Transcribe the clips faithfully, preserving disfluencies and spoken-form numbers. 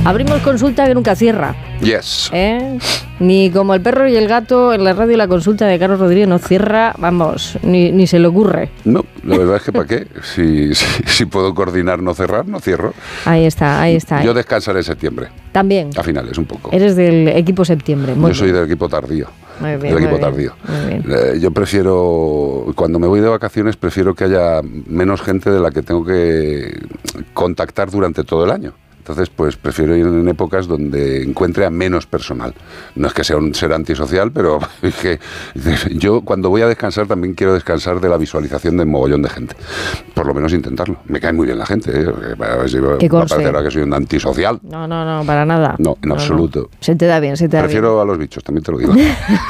Abrimos consulta que nunca cierra. Yes. ¿Eh? Ni como el perro y el gato en la radio, la consulta de Carlos Rodríguez no cierra, vamos, ni, ni se le ocurre. No, la verdad es que ¿para qué? Si, si, si puedo coordinar no cerrar, no cierro. Ahí está, ahí está. Yo descansaré en septiembre. También. A finales, un poco. Eres del equipo septiembre. Muy Yo soy bien. del equipo tardío. Muy bien, del muy equipo bien, tardío. muy bien. Eh, yo prefiero, cuando me voy de vacaciones, prefiero que haya menos gente de la que tengo que contactar durante todo el año. Entonces, pues prefiero ir en épocas donde encuentre a menos personal. No es que sea un ser antisocial, pero es que yo cuando voy a descansar también quiero descansar de la visualización de un mogollón de gente. Por lo menos intentarlo. Me cae muy bien la gente, ¿eh? A ver si va a parecer que soy un antisocial. No, no, no, para nada. No, en no, absoluto. No. Se te da bien, se te da Prefiero bien. a los bichos, también te lo digo.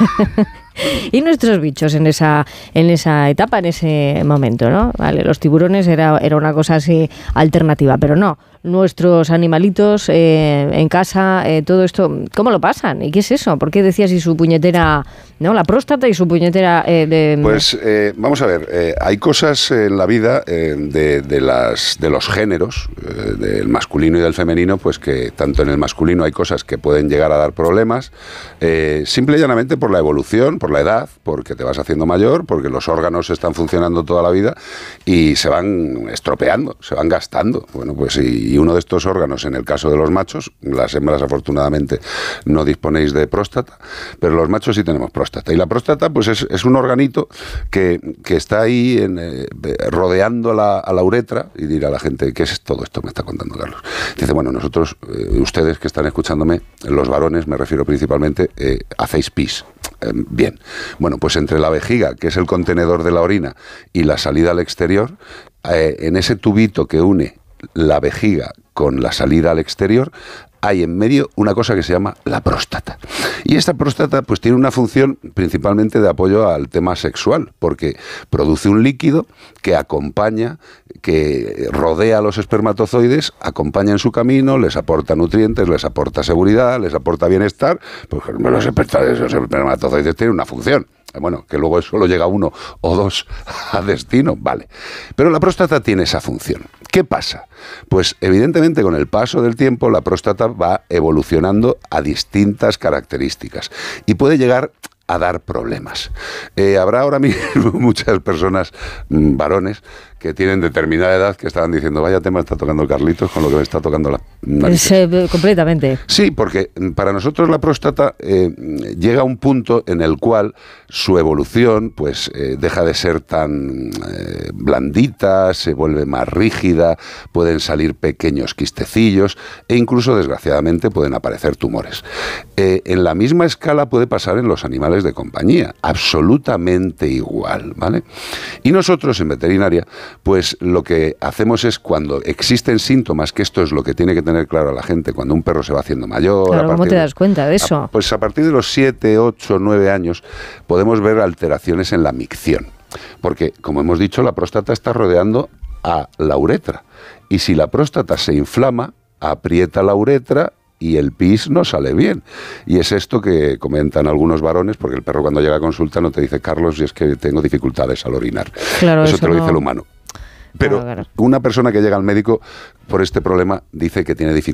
Y nuestros bichos en esa en esa etapa, en ese momento, ¿no? Vale, los tiburones era, era una cosa así alternativa, pero no. Nuestros animalitos eh, en casa, eh, todo esto, ¿cómo lo pasan? ¿Y qué es eso? ¿Por qué decías y su puñetera, no? La próstata y su puñetera... Eh, de... Pues eh, vamos a ver, eh, hay cosas en la vida eh, de, de, las, de los géneros, eh, del masculino y del femenino, pues que tanto en el masculino hay cosas que pueden llegar a dar problemas, eh, simple y llanamente por la evolución, por la edad, porque te vas haciendo mayor, porque los órganos están funcionando toda la vida y se van estropeando, se van gastando. Bueno, pues y, y uno de estos órganos, en el caso de los machos, las hembras afortunadamente no disponéis de próstata, pero los machos sí tenemos próstata. Y la próstata pues es, es un organito que, que está ahí en, eh, rodeando a la, a la uretra, y dirá la gente, ¿qué es todo esto que me está contando Carlos? Dice, bueno, nosotros, eh, ustedes que están escuchándome, los varones, me refiero principalmente, eh, hacéis pis. Eh, bien, bueno, pues entre la vejiga, que es el contenedor de la orina, y la salida al exterior, eh, en ese tubito que une la vejiga con la salida al exterior, hay en medio una cosa que se llama la próstata. Y esta próstata pues tiene una función principalmente de apoyo al tema sexual, porque produce un líquido que acompaña, que rodea a los espermatozoides, acompaña en su camino, les aporta nutrientes, les aporta seguridad, les aporta bienestar, porque los espermatozoides tienen una función. Bueno, que luego solo llega uno o dos a destino, vale. Pero la próstata tiene esa función. ¿Qué pasa? Pues evidentemente con el paso del tiempo la próstata va evolucionando a distintas características y puede llegar a dar problemas. Eh, habrá ahora mismo muchas personas, mmm, varones, que tienen determinada edad que estaban diciendo, vaya tema está tocando Carlitos con lo que me está tocando la nariz. Eh, completamente. Sí, porque para nosotros la próstata eh, llega a un punto en el cual su evolución pues eh, deja de ser tan eh, blandita, se vuelve más rígida, pueden salir pequeños quistecillos e incluso, desgraciadamente, pueden aparecer tumores. Eh, en la misma escala puede pasar en los animales de compañía, absolutamente igual, ¿vale? Y nosotros en veterinaria pues lo que hacemos es, cuando existen síntomas, que esto es lo que tiene que tener claro la gente, cuando un perro se va haciendo mayor... Claro, ¿cómo te das cuenta de eso? A, pues a partir de los siete, ocho, nueve años podemos ver alteraciones en la micción. Porque, como hemos dicho, la próstata está rodeando a la uretra. Y si la próstata se inflama, aprieta la uretra y el pis no sale bien. Y es esto que comentan algunos varones, porque el perro cuando llega a consulta no te dice, Carlos, y es que tengo dificultades al orinar. Claro, eso, eso te lo no... dice el humano. Pero claro, claro. Una persona que llega al médico por este problema dice que tiene dificultades